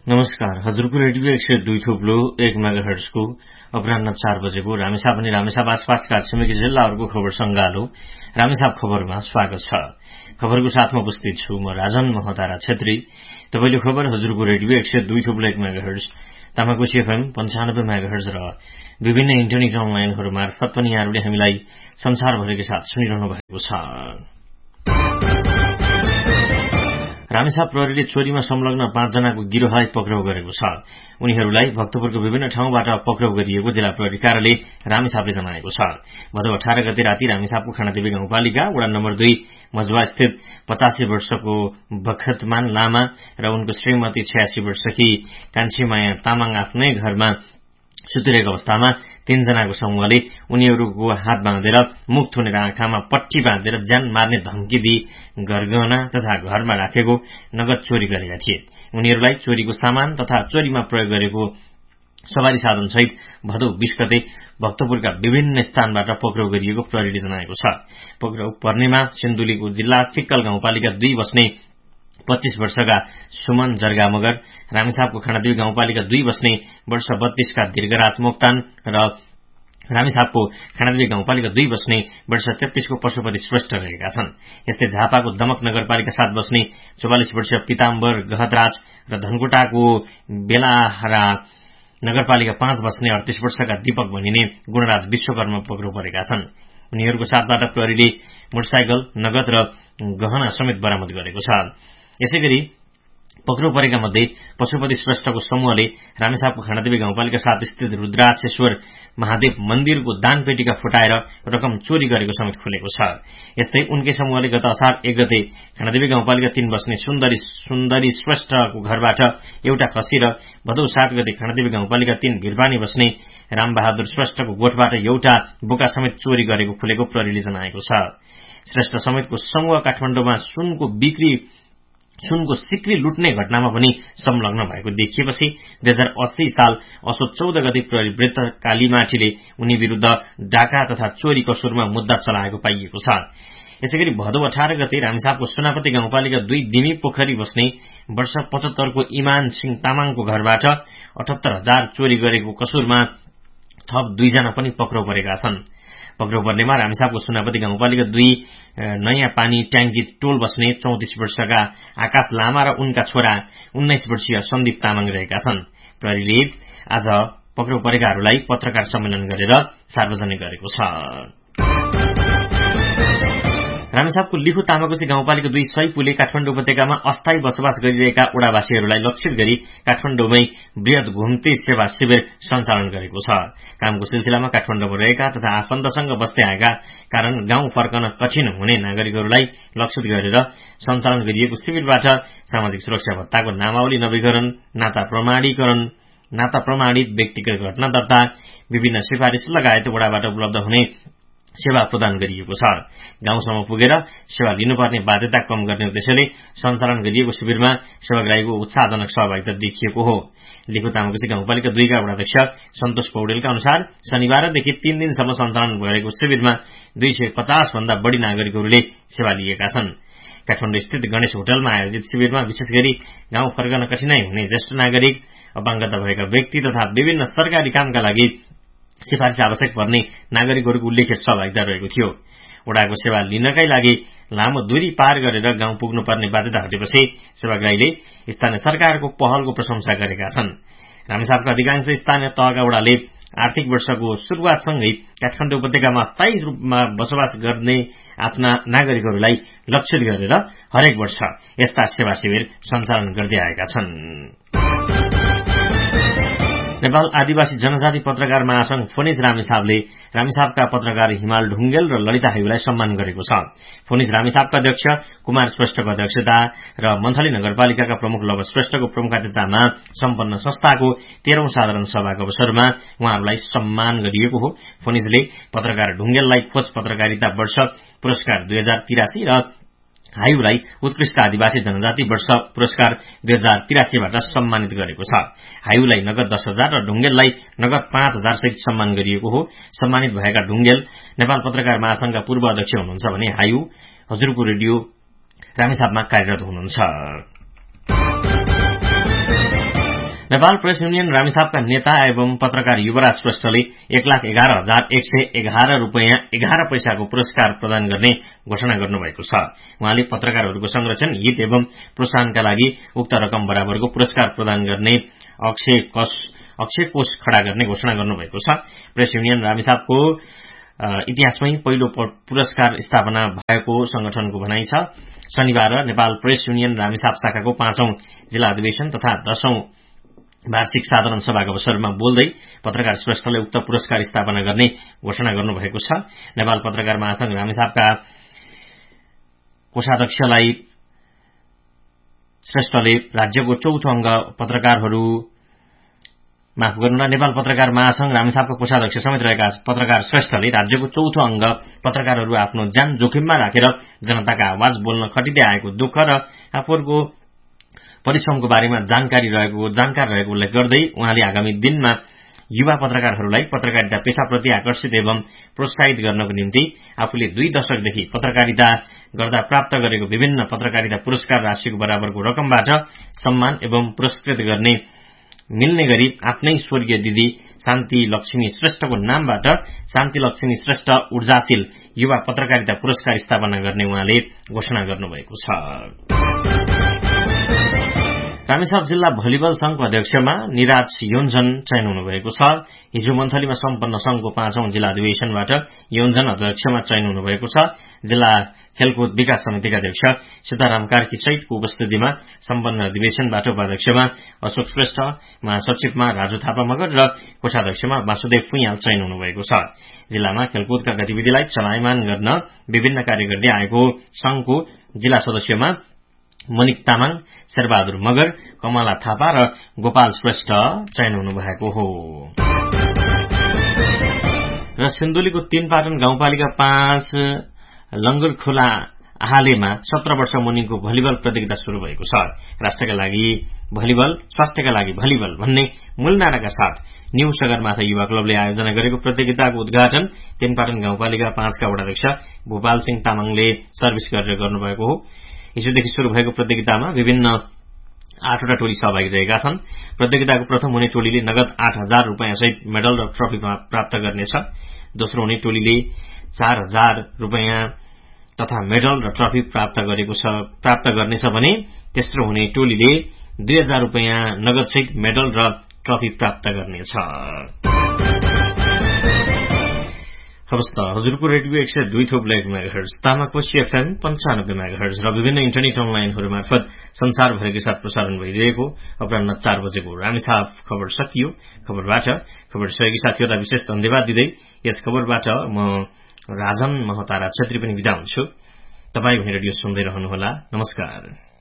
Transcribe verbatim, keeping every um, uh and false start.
नमस्कार। हजुरको रेडियो एक सय दुई थुप्लो एक मेगाहर्ट्जको अपराह्न चार बजेको रामेछाप अनि रामेछाप आसपासका छिमेकी जिल्लाहरूको खबर संगालो रामेछाप खबरमा स्वागत छ। खबरको साथमा उपस्थित छु म राजन महतारा छेत्री। तपाईले खबर हजुरको रेडियो एक सय दुई थुप्लो एक मेगाहर्ट्ज, तामाकोशी एफएम पन्चानब्बे मेगाहर्ट्ज र विभिन्न इन्टरनेट अनलाइनहरू मार्फत पनि यहाँहरूले हामीलाई संसारभरिकै साथ सुनिरहनु भएको छ। रामेछाप प्रहरीले चोरीमा संलग्न पाँचजनाको गिरोहलाई पक्राउ गरेको छ। उनीहरूलाई भक्तपुरको विभिन्न ठाउँबाट पक्राउ गरिएको जिल्ला प्रहरी कार्यालय रामेछापले जनाएको छ। भदौ अठार गते राति रामेछापको खानादेवी गाउँपालिका वडा नम्बर दुई मजुवा स्थित पचासी वर्षको बखतमान लामा र उनको श्रीमती छयासी वर्षकी कान्छीमाया तामाङ आफ्नै घरमा सुतिरहेको अवस्थामा तीनजनाको समूहले उनीहरूको हात बाँधेर मुख थुनेर आँखामा पट्टी बाँधेर ज्यान मार्ने धम्की दिई घरगहना तथा घरमा राखेको नगद चोरी गरेका थिए। उनीहरूलाई चोरीको सामान तथा चोरीमा प्रयोग गरेको सवारी साधन सहित भदौ बीस गते भक्तपुरका विभिन्न स्थानबाट पक्राउ गरिएको प्रहरीले जनाएको छ। पक्राउ पर्नेमा सिन्धुलीको जिल्ला फिक्कल गाउँपालिका दुई बस्ने पच्चीस वर्षका सुमन जर्गा मगर, रामेछापको खानादेवी गाउँपालिका दुई बस्ने वर्ष बत्तीसका दीर्घराज मोक्तान र रामेछापको खानादेवी गाउँपालिका दुई बस्ने वर्ष तेत्तीसको पशुपति श्रेष्ठ रहेका छन्। यस्तै झापाको दमक नगरपालिका सात बस्ने चौवालिस वर्षीय पिताम्बर गहतराज र धनकुटाको बेलाहरा नगरपालिका पाँच बस्ने अडतीस वर्षका दीपक भनिने गुणराज विश्वकर्मा पक्राउ परेका छन्। उनीहरूको साथबाट प्रहरीले मोटरसाइकल, नगद र गहना समेत बरामद गरेको छ। यसैगरी पक्राउ परेका मध्ये पशुपति श्रेष्ठको समूहले रामेछापको खानादेवी गाउँपालिका सात स्थित रुद्राक्षेश्वर महादेव मन्दिरको दानपेटिका फुटाएर रकम चोरी गरेको समेत खुलेको छ। यस्तै उनकै समूहले गत असार एक गते खानादेवी गाउँपालिका तीन बस्ने सुन्दरी सुन्दरी श्रेष्ठको घरबाट एउटा खसी र भदौ सात गते खानादेवी गाउँपालिका तीन भिरपानी बस्ने रामबहादुर श्रेष्ठको गोठबाट एउटा बोका समेत चोरी गरेको खुलेको प्रहरीले जनाएको छ। श्रेष्ठ समेतको समूह काठमाडौँमा सुनको बिक्री सुनको सिक्री लुट्ने घटनामा पनि संलग्न भएको देखिएपछि दुई हजार अस्सी साल असोज चौध गते प्रहरी वृत्त कालीमाठीले उनी विरूद्ध डाका तथा चोरी कसुरमा मुद्दा चलाएको पाइएको छ। यसैगरी भदौ अठार गते रामेछापको सुनापति गाउँपालिका दुई दिमी पोखरी बस्ने वर्ष पचहत्तरको इमान सिंह तामाङको घरबाट अठहत्तर हजार चोरी गरेको कसुरमा थप दुईजना पनि पक्राउ परेका छन्। पक्राउ पर्नेमा रामेछापको सुनापति गाउँपालिका दुई नयाँ पानी ट्याङ्की टोल बस्ने चौतिस वर्षका आकाश लामा र उनका छोरा उन्नाइस वर्षीय सन्दीप तामाङ रहेका छन्। प्रहरीले आज पक्राउ परेकाहरूलाई पत्रकार सम्मेलन गरेर सार्वजनिक गरेको छ। रामेछापको लिखु तामाकोशी गाउँपालिका दुई सयपुले काठमाडौँ उपत्यकामा अस्थायी बसोबास गरिरहेका ओडावासीहरूलाई लक्षित गरी काठमाडौँमै वृहत घुम्ती सेवा शिविर सञ्चालन गरेको छ। कामको सिलसिलामा काठमाडौँमा रहेका तथा आफन्तसँग बस्दै आएका कारण गाउँ फर्कन कठिन हुने नागरिकहरूलाई लक्षित गरेर सञ्चालन गरिएको शिविरबाट सामाजिक सुरक्षा भत्ताको नामावली नवीकरण, नाता प्रमाणीकरण, नाता प्रमाणित व्यक्तिगत घटना दर्ता, विभिन्न सिफारिस लगायत ओडाबाट उपलब्ध हुने सेवा प्रदान गरिएको छ। गाउँसम्म पुगेर सेवा लिनुपर्ने बाध्यता कम गर्ने उद्देश्यले सञ्चालन गरिएको शिविरमा सेवाग्राहीको उत्साहजनक सहभागिता देखिएको हो। लिखु तामाकोशी गाउँपालिका दुईका वडाध्यक्ष सन्तोष पौडेलका अनुसार शनिबारदेखि तीन दिनसम्म सञ्चालन भएको शिविरमा दुई सय पचास भन्दा बढ़ी नागरिकहरूले सेवा लिएका छन्। काठमाडौँ स्थित गणेश होटलमा आयोजित शिविरमा विशेष गरी गाउँ फर्कन कठिनाई हुने ज्येष्ठ नागरिक, अपाङ्गता भएका व्यक्ति तथा विभिन्न सरकारी कामका लागि सिफारिस आवश्यक पर्ने नागरिकहरूको उल्लेख्य सहभागिता रहेको थियो। ओडाको सेवा लिनकै लागि लामो दूरी पार गरेर गाउँ पुग्नुपर्ने बाध्यता हटेपछि सेवाग्राहीले स्थानीय सरकारको पहलको प्रशंसा गरेका छन्। रामेछापका अधिकांश स्थानीय तहका ओडाले आर्थिक वर्षको शुरूआतसँगै काठमाडौँ उपत्यकामा अस्थायी रूपमा बसोबास गर्ने आफ्ना नागरिकहरूलाई लक्षित गरेर हरेक वर्ष यस्ता सेवा शिविर सञ्चालन गर्दै आएका छन्। नेपाल आदिवासी जनजाति पत्रकार महासंघ फोनिज रामेछापले रामेछापका पत्रकार हिमाल ढुङ्गेल र ललिता हाइउलाई सम्मान गरेको छ। फोनिज रामेछापका अध्यक्ष कुमार श्रेष्ठको अध्यक्षता र मन्थली नगरपालिकाका प्रमुख लव श्रेष्ठको प्रमुखातिथ्यमा सम्पन्न संस्थाको तेह्रौं साधारण सभाको अवसरमा उहाँहरूलाई सम्मान गरिएको हो। फोनिजले पत्रकार ढुङ्गेललाई खोज पत्रकारिता वर्ष पुरस्कार दुई हजार तिरासी र हाइउलाई उत्कृष्ट आदिवासी जनजाति वर्ष पुरस्कार दुई हजार तिरासीबाट सम्मानित गरेको छ। हाइउलाई नगद दस हजार र ढुङ्गेललाई नगद पाँच हजार सहित सम्मान गरिएको हो। सम्मानित भएका ढुङ्गेल नेपाल पत्रकार महासंघका पूर्व अध्यक्ष हुनुहुन्छ भने हाइउ हजुरको रेडियो रामेछापमा कार्यरत हुनुहुन्छ। नेपाल प्रेस युनियन रामेछापका नेता एवं पत्रकार युवराज श्रेष्ठले एक लाख एघार हजार एक सय एघार रूपियाँ एघार पैसाको पुरस्कार प्रदान गर्ने घोषणा गर्नुभएको छ। उहाँले पत्रकारहरूको संरक्षण हित एवं प्रोत्साहनका लागि उक्त रकम बराबरको पुरस्कार प्रदान गर्ने अक्षय कोष अक्षय कोष खडा गर्ने घोषणा गर्नुभएको छ। प्रेस युनियन रामेछापको इतिहासमै पहिलो पुरस्कार स्थापना भएको संगठनको भनाइ छ। शनिबार नेपाल प्रेस युनियन रामेछाप शाखाको पाँचौं जिल्ला अधिवेशन तथा दशौं वार्षिक साधारण सभाको अवसरमा बोल्दै पत्रकार श्रेष्ठले उक्त पुरस्कार स्थापना गर्ने घोषणा गर्नुभएको छ। नेपाल पत्रकार महासंघ रामेछापका कोषाध्यक्षलाई श्रेष्ठले राज्यको चौथो अंग पत्रकारहरू माफ गर्नुला नेपाल पत्रकार महासंघ रामेछापका कोषाध्यक्ष समेत रहेका पत्रकार श्रेष्ठले राज्यको चौथो अंग पत्रकारहरू आफ्नो ज्यान जोखिममा राखेर जनताका आवाज बोल्न खटिँदै आएको दुःख र आफूहरूको परिश्रमको बारेमा जानकारी रहेको जानकार रहेको उल्लेख गर्दै उहाँले आगामी दिनमा युवा पत्रकारहरूलाई पत्रकारिता पेशाप्रति आकर्षित एवं प्रोत्साहित गर्नको निम्ति आफूले दुई दशकदेखि पत्रकारिता गर्दा प्राप्त गरेको विभिन्न पत्रकारिता पुरस्कार राशिको बराबरको रकमबाट सम्मान एवं पुरस्कृत गर्ने मिल्ने गरी आफ्नै स्वर्गीय दिदी शान्ति लक्ष्मी श्रेष्ठको नामबाट शान्ति लक्ष्मी श्रेष्ठ ऊर्जाशील युवा पत्रकारिता पुरस्कार स्थापना गर्ने उहाँले घोषणा गर्नुभएको छ। रामेछाप जिल्ला भलिबल संघको अध्यक्षमा निराज योन्जन चयन हुनुभएको छ। हिजो मन्थलीमा सम्पन्न संघको पाँचौं जिल्ला अधिवेशनबाट योन्जन अध्यक्षमा चयन हुनुभएको छ। जिल्ला खेलकुद विकास समितिका अध्यक्ष सीताराम कार्की सहितको उपस्थितिमा सम्पन्न अधिवेशनबाट उपाध्यक्षमा अशोक श्रेष्ठ, महासचिवमा राजु थापा मगर र कोषाध्यक्षमा वासुदेव फुइयाल चयन हुनुभएको छ। जिल्लामा खेलकुदका गतिविधिलाई चलायमान गर्न विभिन्न कार्य गर्दै आएको संघको जिल्ला सदस्यमा मनिक तामाङ, शेरबहादुर मगर, कमला थापा र गोपाल श्रेष्ठ चयन हुनुभएको हो। र सिन्धुलीको तीनपाटन गाउँपालिका पाँच लंगर खोला हालेमा सत्र वर्ष मुनिको भलिबल प्रतियोगिता शुरू भएको छ। राष्ट्रका लागि भलिबल, स्वास्थ्यका लागि भलिबल भन्ने मूल नाराका साथ न्यू सगरमाथा युवा क्लबले आयोजना गरेको प्रतियोगिताको उद्घाटन तीनपाटन गाउँपालिका पाँचका वडाध्यक्ष भूपाल सिंह तामाङले सर्भिस गरेर गर्नुभएको हो। हिजोदेखि शुरू भएको प्रतियोगितामा विभिन्न आठवटा टोली सहभागी रहेका छन्। प्रतियोगिताको प्रथम हुने टोलीले नगद आठ हजार रूपियाँ सहित मेडल र ट्रफी प्राप्त गर्नेछ। दोस्रो हुने टोलीले चार हजार रूपियाँ तथा मेडल र ट्रफी प्राप्त गरेको छ प्राप्त गर्नेछ भने तेस्रो हुने टोलीले दुई हजार रूपियाँ नगद सहित मेडल र ट्रफी प्राप्त गर्नेछ। हजुरको रेडियो एक सय दुई थोप्लो एक मेगाहर्ज, तामाकोशी एफएम पञ्चानब्बे मेगाहर्ज र विभिन्न इन्टरनेट अनलाइनहरू मार्फत संसारभरिकै साथ प्रसारण भइरहेको अपराह्न चार बजेको रामेछाप खबर सकियो। खबरबाट खबर सहयोगी साथीहरूलाई विशेष धन्यवाद दिँदै यस खबरबाट म राजन महतारा छेत्री पनि बिदा हुन्छु। तपाईँ रेडियो सुन्दै रहनुहोला। नमस्कार।